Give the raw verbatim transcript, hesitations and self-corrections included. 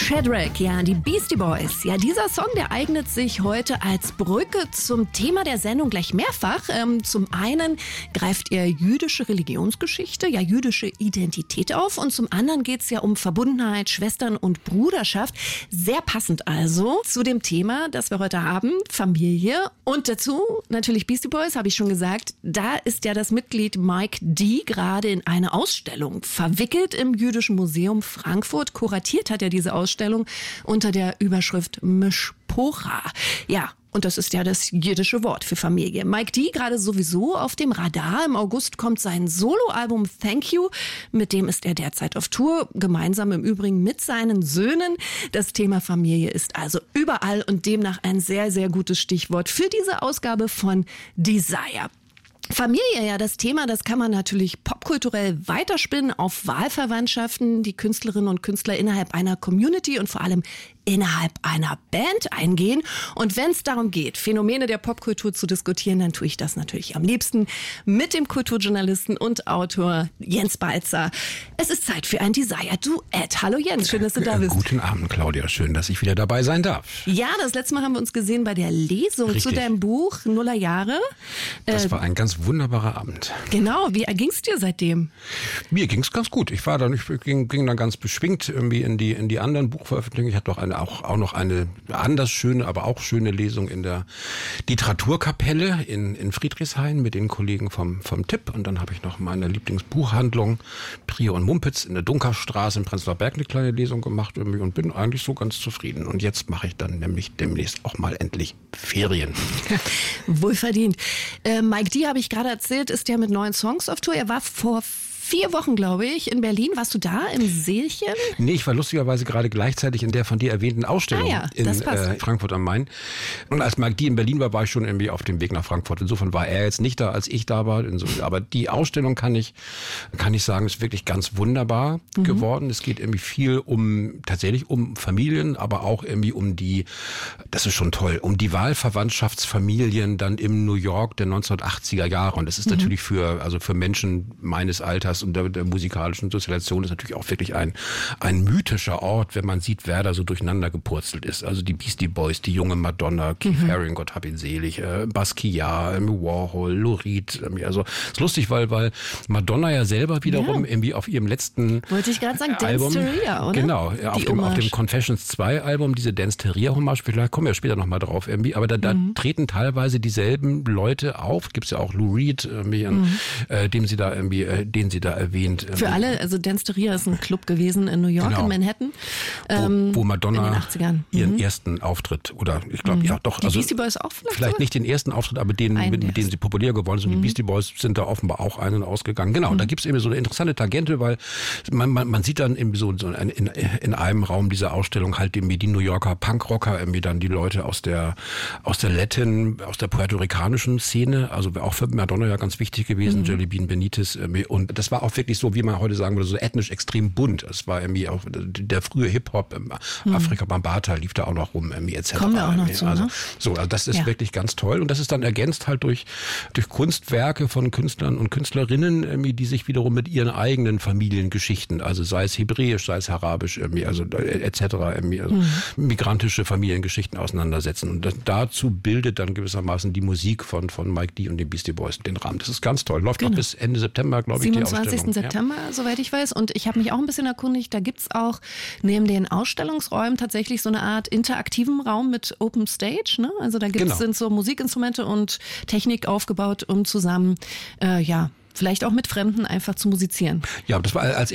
Shadrach, ja, die Beastie Boys. Ja, dieser Song, der eignet sich heute als Brücke zum Thema der Sendung gleich mehrfach. Ähm, zum einen greift er jüdische Religionsgeschichte, ja, jüdische Identität auf. Und zum anderen geht es ja um Verbundenheit, Schwestern und Bruderschaft. Sehr passend also zu dem Thema, das wir heute haben, Familie. Und dazu natürlich Beastie Boys, habe ich schon gesagt. Da ist ja das Mitglied Mike D. gerade in eine Ausstellung verwickelt im Jüdischen Museum Frankfurt. Kuratiert hat er diese Ausstellung. Ausstellung unter der Überschrift Mishpocha. Ja, und das ist ja das jiddische Wort für Familie. Mike D. gerade sowieso auf dem Radar. Im August kommt sein Soloalbum Thank You. Mit dem ist er derzeit auf Tour, gemeinsam im Übrigen mit seinen Söhnen. Das Thema Familie ist also überall und demnach ein sehr, sehr gutes Stichwort für diese Ausgabe von Desire. Familie, ja, das Thema, das kann man natürlich popkulturell weiterspinnen auf Wahlverwandtschaften, die Künstlerinnen und Künstler innerhalb einer Community und vor allem innerhalb einer Band eingehen. Und wenn es darum geht, Phänomene der Popkultur zu diskutieren, dann tue ich das natürlich am liebsten mit dem Kulturjournalisten und Autor Jens Balzer. Es ist Zeit für ein Desire-Duett. Hallo Jens, schön, dass du da bist. Guten Abend, Claudia. Schön, dass ich wieder dabei sein darf. Ja, das letzte Mal haben wir uns gesehen bei der Lesung Richtig. zu deinem Buch Nullerjahre. Das äh, war ein ganz wunderbarer Abend. Genau, wie erging's dir seitdem? Mir ging's ganz gut. Ich war dann, ich ging, ging dann ganz beschwingt irgendwie in die in die anderen Buchveröffentlichungen. Ich hatte doch eine, auch auch noch eine anders schöne, aber auch schöne Lesung in der Literaturkapelle in in Friedrichshain mit den Kollegen vom vom Tipp. Und dann habe ich noch meine Lieblingsbuchhandlung Prior und Mumpitz in der Dunkerstraße in Prenzlauer Berg eine kleine Lesung gemacht irgendwie und bin eigentlich so ganz zufrieden. Und jetzt mache ich dann nämlich demnächst auch mal endlich Ferien. Wohlverdient. Äh, Mike D. habe ich gerade erzählt, ist ja mit neuen Songs auf Tour. Er war vor vier Wochen, glaube ich, in Berlin. Warst du da im Seelchen? Nee, ich war lustigerweise gerade gleichzeitig in der von dir erwähnten Ausstellung ah ja, in äh, Frankfurt am Main. Und als Mike D. in Berlin war, war ich schon irgendwie auf dem Weg nach Frankfurt. Insofern war er jetzt nicht da, als ich da war. Aber die Ausstellung kann ich, kann ich sagen, ist wirklich ganz wunderbar mhm. geworden. Es geht irgendwie viel um, tatsächlich um Familien, aber auch irgendwie um die, das ist schon toll, um die Wahlverwandtschaftsfamilien dann im New York der neunzehnhundertachtziger Jahre. Und das ist mhm. natürlich für, also für Menschen meines Alters und der, der musikalischen Sozialisation ist natürlich auch wirklich ein, ein mythischer Ort, wenn man sieht, wer da so durcheinander gepurzelt ist. Also die Beastie Boys, die junge Madonna, Keith mhm. Haring, Gott hab ihn selig, äh, Basquiat, äh, Warhol, Lou Reed. Äh, also ist lustig, weil, weil Madonna ja selber wiederum ja. irgendwie auf ihrem letzten Wollte ich gerade sagen, Album, Dance-Teria, oder? Genau, ja, auf, dem, auf dem Confessions zwei Album, diese Dance-Teria-Hommage, vielleicht kommen wir später nochmal drauf irgendwie, aber da, da mhm. treten teilweise dieselben Leute auf. Gibt's ja auch Lou Reed, irgendwie, mhm. äh, dem sie da irgendwie, äh, den sie da erwähnt. Für alle, also Dance-Teria ist ein Club gewesen in New York, genau. in Manhattan. Ähm, wo, wo Madonna in den achtzigern. ihren mhm. ersten Auftritt, oder ich glaube, mhm. ja doch. Die also Beastie Boys auch vielleicht? Vielleicht nicht den ersten Auftritt, aber den, mit, mit denen sie populär geworden sind. Mhm. Die Beastie Boys sind da offenbar auch ein- und ausgegangen. Genau, mhm. da gibt's eben so eine interessante Tangente, weil man, man, man sieht dann eben so, so in, in einem Raum dieser Ausstellung halt irgendwie die New Yorker Punkrocker, irgendwie dann die Leute aus der, aus der Latin, aus der puerto-ricanischen Szene, also auch für Madonna ja ganz wichtig gewesen, mhm. Jelly Bean Benitez. Und das war auch wirklich so, wie man heute sagen würde, so ethnisch extrem bunt. Es war irgendwie auch der frühe Hip-Hop, hm. Afrika Bambata lief da auch noch rum, irgendwie et cetera. Kommen wir auch noch zu, also, ne? So, also das ist ja. wirklich ganz toll. Und das ist dann ergänzt halt durch, durch Kunstwerke von Künstlern und Künstlerinnen, irgendwie, die sich wiederum mit ihren eigenen Familiengeschichten, also sei es hebräisch, sei es arabisch, irgendwie, also et cetera, irgendwie, also hm. migrantische Familiengeschichten auseinandersetzen. Und das, dazu bildet dann gewissermaßen die Musik von, von Mike D. und den Beastie Boys den Rahmen. Das ist ganz toll. Läuft genau. noch bis Ende September, glaube ich, die Ausstellung. siebenundzwanzigsten September, ja. soweit ich weiß. Und ich habe mich auch ein bisschen erkundigt, da gibt's auch neben den Ausstellungsräumen tatsächlich so eine Art interaktiven Raum mit Open Stage. Ne? Also da gibt's, genau. sind so Musikinstrumente und Technik aufgebaut, um zusammen, äh, ja, vielleicht auch mit Fremden einfach zu musizieren. Ja, das war als